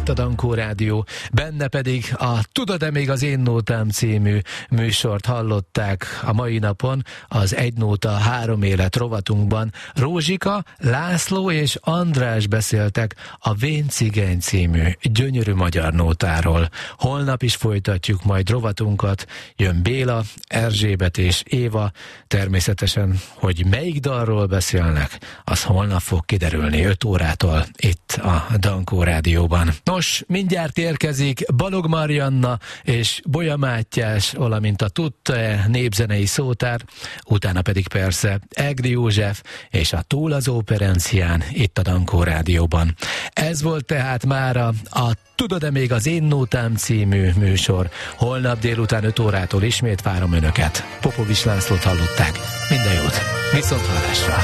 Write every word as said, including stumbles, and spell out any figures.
itt a Dankó Rádió, benne pedig a Tudod-e még az én nótám című műsort hallották a mai napon, az Egy nóta három élet rovatunkban. Rózsika, László és András beszéltek a Vén cigány című gyönyörű magyar nótáról. Holnap is folytatjuk majd rovatunkat, jön Béla, Erzsébet és Éva, természetesen, hogy melyik dalról beszélnek, az holnap fog kiderülni öt órától itt a Dankó Rádióban. Nos, mindjárt érkezik Balog Marianna és Bolya Mátyás, valamint a Tudta-e népzenei szótár, utána pedig persze Egri József és a Túl az Óperencián itt a Dankó Rádióban. Ez volt tehát mára a Tudod-e még az én nótám című műsor. Holnap délután öt órától ismét várom önöket. Popovics Lászlót hallották. Minden jót! Viszont hallásra!